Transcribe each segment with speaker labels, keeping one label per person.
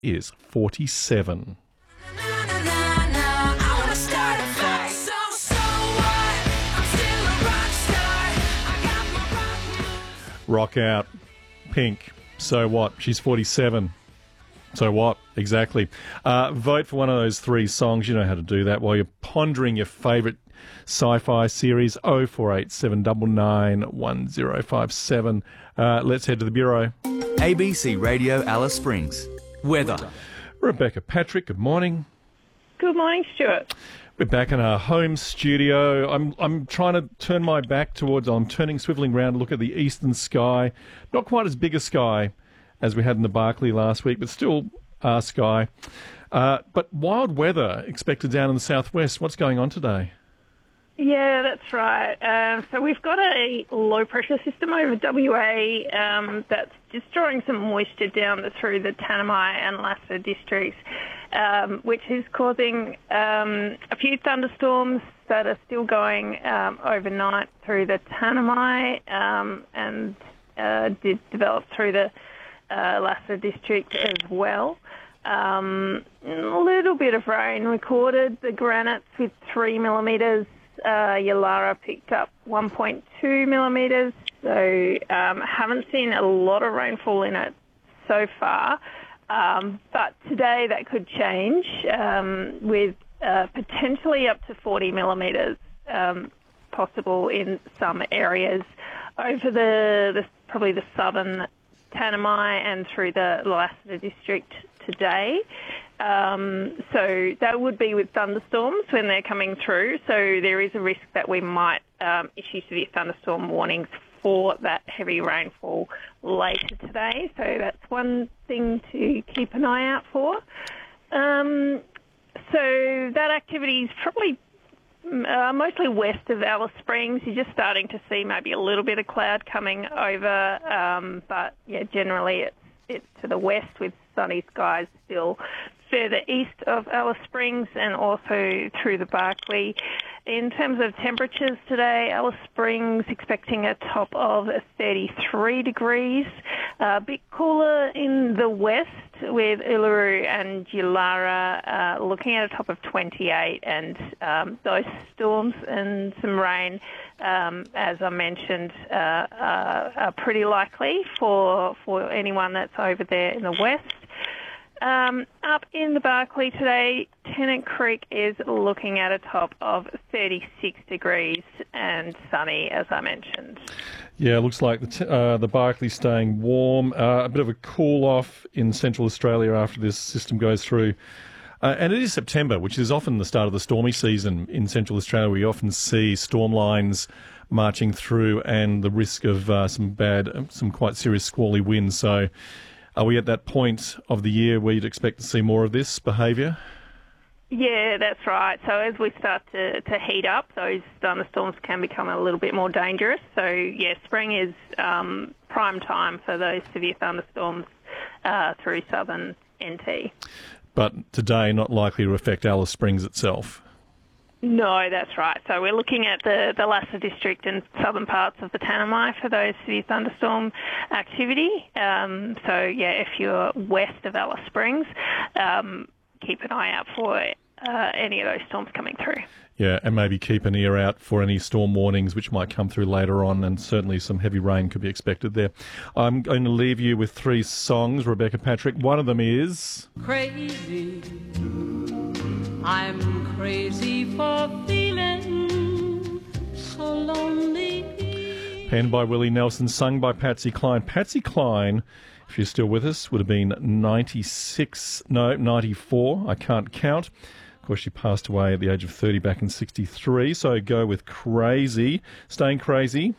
Speaker 1: is 47. Rock out. Pink. So what? She's 47. So what? Exactly. Vote for one of those three songs. You know how to do that while you're pondering your favourite sci-fi series. 048799 1057. Let's head to the Bureau.
Speaker 2: ABC Radio Alice Springs. Weather.
Speaker 1: Rebecca Patrick, good morning.
Speaker 3: Good morning, Stuart.
Speaker 1: We're back in our home studio. I'm trying to turn my back towards, swiveling around to look at the eastern sky. Not quite as big a sky as we had in the Barkly last week, but still our sky. But wild weather expected down in the southwest. What's going on today?
Speaker 3: Yeah, that's right. So we've got a low-pressure system over WA that's just drawing some moisture down through the Tanami and Lassa districts, which is causing a few thunderstorms that are still going overnight through the Tanami and did develop through the Lassa district as well. A little bit of rain recorded. The Granites with 3 millimetres. Yalara picked up 1.2 millimetres, so haven't seen a lot of rainfall in it so far. But today that could change with potentially up to 40 millimetres possible in some areas over probably the southern Tanami and through the Lassa district today. So that would be with thunderstorms when they're coming through. So there is a risk that we might issue severe thunderstorm warnings for that heavy rainfall later today. So that's one thing to keep an eye out for. So that activity is probably mostly west of Alice Springs. You're just starting to see maybe a little bit of cloud coming over, but yeah, generally it's to the west with sunny skies still further east of Alice Springs and also through the Barkly. In terms of temperatures today, Alice Springs expecting a top of 33 degrees, a bit cooler in the west with Uluru and Yulara looking at a top of 28, and those storms and some rain, as I mentioned, are pretty likely for anyone that's over there in the west. Up in the Barkly today, Tennant Creek is looking at a top of 36 degrees and sunny, as I mentioned.
Speaker 1: Yeah, it looks like the Barkly's staying warm. A bit of a cool-off in Central Australia after this system goes through. And it is September, which is often the start of the stormy season in Central Australia. We often see storm lines marching through and the risk of some quite serious squally winds. So are we at that point of the year where you'd expect to see more of this behaviour?
Speaker 3: Yeah, that's right. So as we start to heat up, those thunderstorms can become a little bit more dangerous. So, yeah, spring is prime time for those severe thunderstorms through southern NT.
Speaker 1: But today not likely to affect Alice Springs itself?
Speaker 3: No, that's right. So we're looking at the Lassa district and southern parts of the Tanami for those severe thunderstorm activity. So, yeah, if you're west of Alice Springs, keep an eye out for any of those storms coming through.
Speaker 1: Yeah, and maybe keep an ear out for any storm warnings which might come through later on, and certainly some heavy rain could be expected there. I'm going to leave you with three songs, Rebecca Patrick. One of them is
Speaker 4: Crazy. I'm crazy for feeling so lonely.
Speaker 1: Penned by Willie Nelson, sung by Patsy Cline. Patsy Cline, if you're still with us, would have been 94. I can't count. Of course, she passed away at the age of 30 back in 63. So go with Crazy. Staying crazy.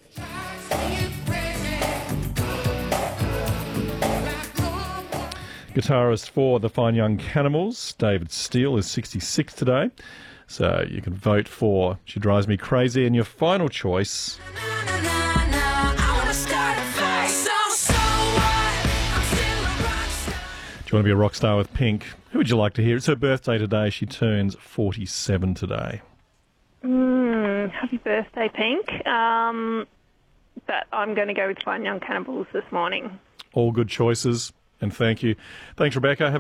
Speaker 1: Guitarist for the Fine Young Cannibals, David Steele, is 66 today. So you can vote for She Drives Me Crazy. And your final choice... Do you want to be a rock star with Pink? Who would you like to hear? It's her birthday today. She turns 47 today.
Speaker 3: Happy birthday, Pink. But I'm going to go with Fine Young Cannibals this morning.
Speaker 1: All good choices, and thank you. Thanks, Rebecca.